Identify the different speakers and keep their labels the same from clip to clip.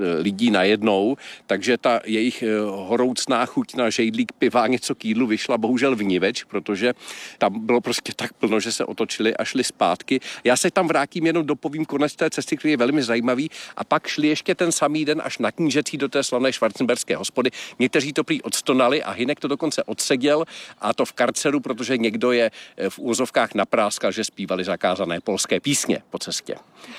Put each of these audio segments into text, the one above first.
Speaker 1: lidí najednou, takže ta jejich horoucná chuť na žejdlík piva něco k jídlu vyšla bohužel vniveč, protože tam bylo prostě tak plno, že se otočili a šli zpátky. Já se tam vrátím, jenom dopovím konec té cesty, který je velmi zajímavý, a pak šli ještě ten samý den až na Knížecí do té slavné schwarzenberské hospody. Někteří to prý odstonali a Hynek to dokonce odseděl, a to v karceru, protože někdo je v úvozovkách napráskal, že zpívali zakázané polské písně po cestě.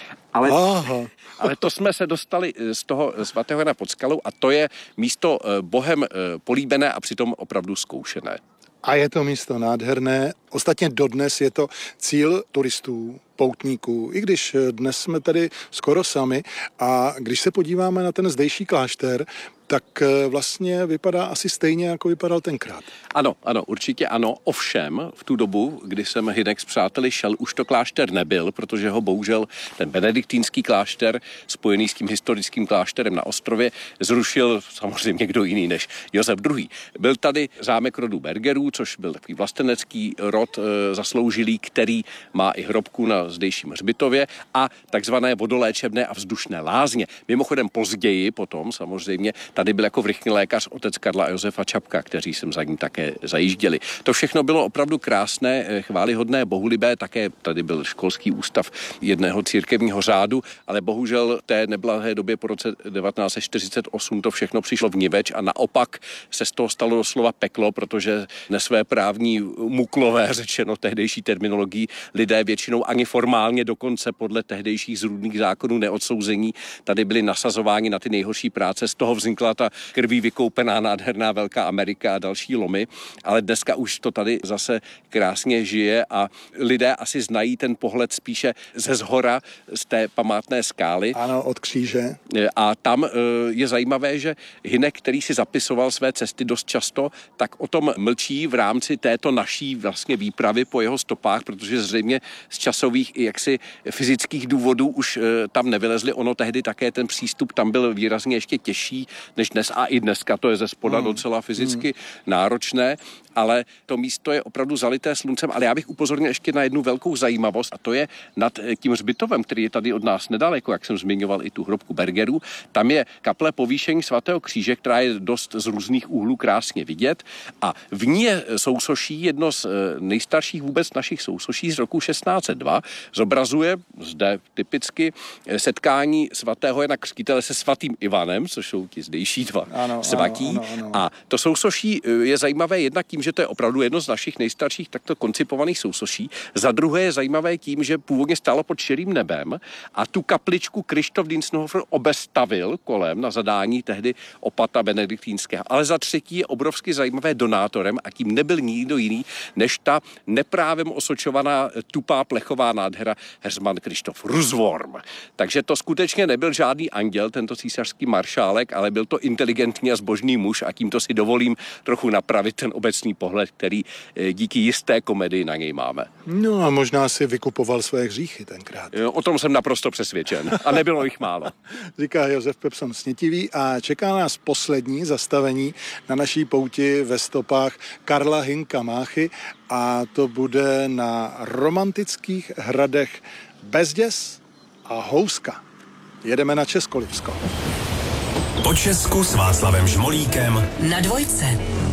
Speaker 1: Ale to jsme se dostali z toho svatého Jana pod Skalou a to je místo Bohem políbené a přitom opravdu zkoušené.
Speaker 2: A je to místo nádherné. Ostatně dodnes je to cíl turistů, poutníků, i když dnes jsme tady skoro sami. A když se podíváme na ten zdejší klášter, tak vlastně vypadá asi stejně, jako vypadal tenkrát.
Speaker 1: Ano, určitě ano. Ovšem, v tu dobu, kdy jsem Hynek s přáteli šel, už to klášter nebyl, protože ho bohužel ten benediktínský klášter, spojený s tím historickým klášterem na ostrově, zrušil samozřejmě kdo jiný než Josef II. Byl tady zámek rodu Bergerů, což byl takový vlastenecký rod zasloužilý, který má i hrobku na zdejším hřbitově a takzvané vodoléčebné a vzdušné lázně. Mimochodem později potom samozřejmě tady byl jako vrchní lékař otec Karla a Josefa Čapka, kteří sem za ní také zajížděli. To všechno bylo opravdu krásné, chvályhodné, bohulibé, také tady byl školský ústav jedného církevního řádu, ale bohužel v té neblahé době po roce 1948 to všechno přišlo vniveč a naopak se z toho stalo doslova peklo, protože nesvéprávní muklové, řečeno tehdejší terminologií, lidé většinou ani formálně dokonce podle tehdejších zrůdných zákonů neodsouzení tady byli nasazováni na ty nejhorší práce, z toho vznikla ta krví vykoupená nádherná Velká Amerika a další lomy, ale dneska už to tady zase krásně žije a lidé asi znají ten pohled spíše ze zhora, z té památné skály.
Speaker 2: Ano, od kříže.
Speaker 1: A tam je zajímavé, že Hynek, který si zapisoval své cesty dost často, tak o tom mlčí v rámci této naší vlastně výpravy po jeho stopách, protože zřejmě z časových i jaksi fyzických důvodů už tam nevylezli. Ono tehdy také ten přístup tam byl výrazně ještě těžší než dnes a i dneska to je ze spoda docela fyzicky náročné, ale to místo je opravdu zalité sluncem, ale já bych upozornil ještě na jednu velkou zajímavost a to je nad tím hřbitovem, který je tady od nás nedaleko, jak jsem zmiňoval i tu hrobku Bergerů. Tam je kaple povýšení svatého kříže, která je dost z různých úhlů krásně vidět a v ní je sousoší, jedno z nejstarších vůbec našich sousoší z roku 1602, zobrazuje zde typicky setkání svatého Jana Křtitele se svatým Ivanem, což jsou ti zdejší dva svatí. Ano. A to sousoší je zajímavé jednak tím, že to je opravdu jedno z našich nejstarších takto koncipovaných sousoší. Za druhé je zajímavé tím, že původně stálo pod širým nebem a tu kapličku Krištof Diensthofer obestavil kolem na zadání tehdy opata benediktínského. Ale za třetí je obrovsky zajímavé donátorem a tím nebyl nikdo jiný, než ta neprávem osočovaná tupá plechová nádhera Heřman Krištof Rusworm. Takže to skutečně nebyl žádný anděl, tento císařský maršálek, ale byl to inteligentní a zbožný muž a tímto si dovolím trochu napravit ten obecný pohled, který díky jisté komedii na něj máme.
Speaker 2: No a možná si vykupoval své hříchy tenkrát.
Speaker 1: O tom jsem naprosto přesvědčen a nebylo jich málo.
Speaker 2: Říká Josef Pepson Snětivý a čeká nás poslední zastavení na naší pouti ve stopách Karla Hynka Máchy a to bude na romantických hradech Bezděz a Houska. Jedeme na Českolipsko.
Speaker 3: Po Česku s Václavem Žmolíkem
Speaker 4: na Dvojce.